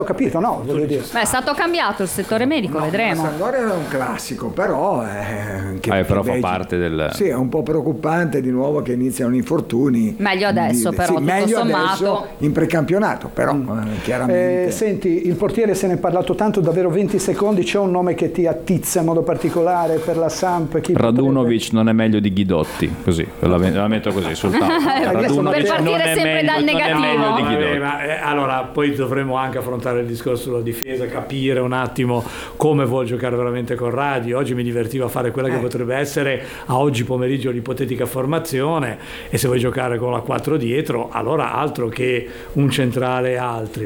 Ho capito, no? Voglio dire. Beh, è stato cambiato il settore medico, vedremo. La Sampdoria è un classico, però però fa parte del... Sì, è un po' preoccupante di nuovo che iniziano infortuni. Meglio adesso, però, tutto meglio sommato. adesso in precampionato, però chiaramente. Senti, il portiere se ne è parlato tanto, davvero 20 secondi, c'è un nome che ti attizza in modo particolare per la Samp? Radunovic non è meglio di Ghidotti, così, la metto così sul tavolo. Per partire sempre dal negativo. Allora, poi dovremo anche affrontare il discorso sulla difesa, capire un attimo come vuol giocare veramente con Radi. Oggi mi divertiva a fare quella che potrebbe essere a oggi pomeriggio l'ipotetica formazione, e se vuoi giocare con la 4 dietro, allora altro che un centrale e altri.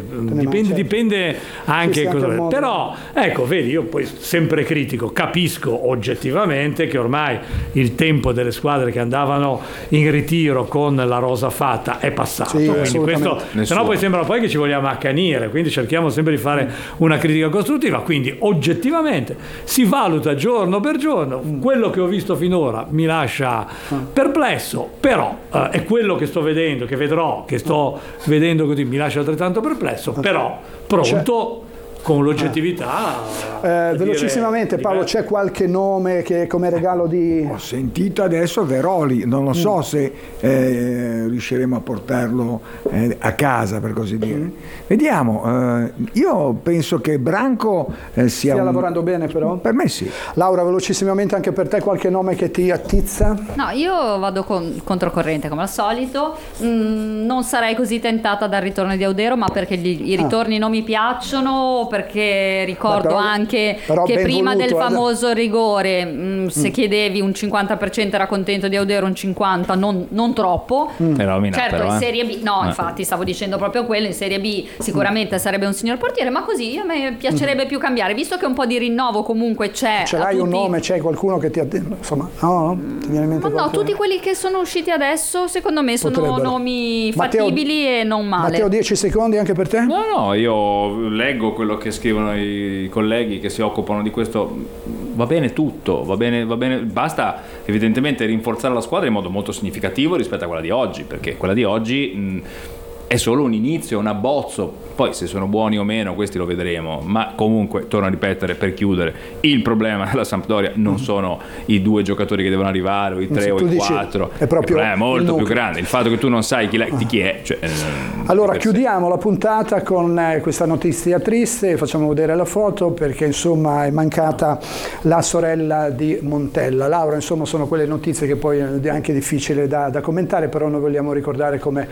Dipende anche cosa. Però ecco, vedi, io poi sempre critico, capisco oggettivamente che ormai il tempo delle squadre che andavano in ritiro con la rosa fatta è passato, quindi questo, sennò poi sembra poi che ci vogliamo accanire, quindi cerchiamo sempre di fare una critica costruttiva. Quindi oggettivamente si valuta giorno per giorno. Quello che ho visto finora mi lascia perplesso, però è quello che sto vedendo, che vedrò, che sto vedendo così, mi lascia altrettanto perplesso, però pronto con l'oggettività. Velocissimamente, Paolo, c'è qualche nome che come regalo di... Ho sentito adesso Veroli, non lo so se riusciremo a portarlo a casa, per così dire. Vediamo, io penso che Branco stia lavorando bene, però? Per me sì. Laura, velocissimamente anche per te qualche nome che ti attizza? No, io vado controcorrente come al solito. Non sarei così tentata dal ritorno di Audero, ma perché i ritorni non mi piacciono, perché ricordo anche che prima del famoso rigore se chiedevi un 50% era contento di Audero, un 50% non troppo. Certo, in Serie B infatti stavo dicendo proprio quello, in Serie B sicuramente sarebbe un signor portiere, ma così a me piacerebbe più cambiare, visto che un po' di rinnovo comunque c'è. Ce l'hai un nome, c'è qualcuno che ti insomma, ti viene in mente no, tutti quelli che sono usciti adesso secondo me sono nomi fattibili e non male. Matteo, 10 secondi anche per te? No, io leggo quello che scrivono i colleghi che si occupano di questo. Va bene tutto, va bene, basta evidentemente rinforzare la squadra in modo molto significativo rispetto a quella di oggi, perché quella di oggi è solo un inizio, un abbozzo. Poi se sono buoni o meno questi lo vedremo, ma comunque torno a ripetere per chiudere, il problema della Sampdoria non sono i 2 giocatori che devono arrivare o i 3 o i 4, è proprio il problema è molto più grande, il fatto che tu non sai chi è, cioè, allora chiudiamo la puntata con questa notizia triste, facciamo vedere la foto perché insomma è mancata la sorella di Montella. Laura, insomma sono quelle notizie che poi è anche difficile da commentare, però noi vogliamo ricordare come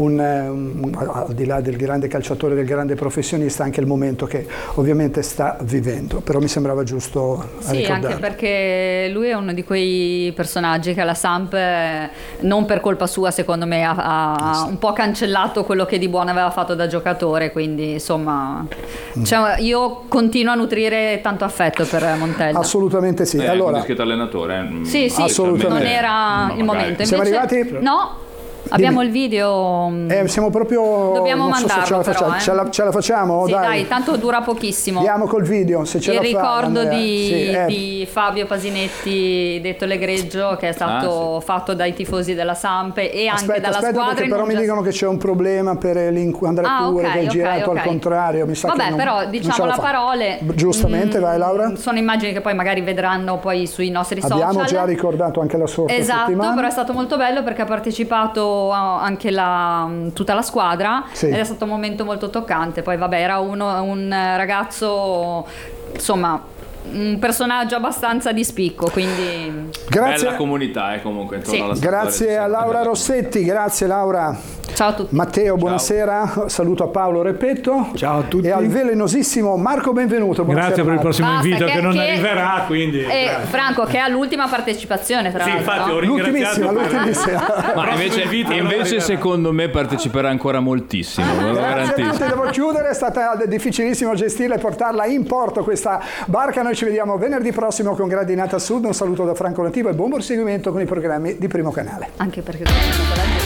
al di là del grande calciatore, del grande professionista, anche il momento che ovviamente sta vivendo, però mi sembrava giusto ricordarlo. Anche perché lui è uno di quei personaggi che alla Samp non per colpa sua secondo me ha un po' cancellato quello che di buono aveva fatto da giocatore, quindi insomma io continuo a nutrire tanto affetto per Montella. Assolutamente sì. Allora, un discreto allenatore. Sì, assolutamente. Non era il momento. Siamo arrivati? No. Abbiamo il video. Siamo proprio. Dobbiamo mandarlo. Ce la facciamo? Sì, dai, tanto dura pochissimo. Andiamo col video. Se ce il la ricordo fa, di Fabio Pasinetti, detto L'Egreggio, che è stato fatto dai tifosi della Samp e anche dalla squadra. Perché però mi dicono che c'è un problema per le inquadrature, che è girato al contrario. Mi sa che però diciamo la parole. Giustamente, vai Laura. Sono immagini che poi magari vedranno poi sui nostri social. Abbiamo già ricordato anche la scorsa settimana. Esatto, però è stato molto bello perché ha partecipato anche tutta la squadra ed è stato un momento molto toccante. Poi era un ragazzo, insomma, un personaggio abbastanza di spicco, quindi grazie. Bella comunità comunque intorno alla grazie a Laura Rossetti, grazie Laura. Ciao a tutti. Matteo, buonasera. Saluto a Paolo Repetto. Ciao a tutti. E al velenosissimo Marco Benvenuto. Grazie per il prossimo invito che non arriverà, quindi. Franco, che è l'ultima partecipazione, tra l'altro. Infatti ho ringraziato. L'ultimissima. Ma invece secondo me parteciperà ancora moltissimo. Grazie a tutti, devo chiudere. È stata difficilissimo gestirla e portarla in porto questa barca. Noi ci vediamo venerdì prossimo con Gradinata Sud. Un saluto da Franco Nativo e buon proseguimento con i programmi di Primo Canale. Anche perché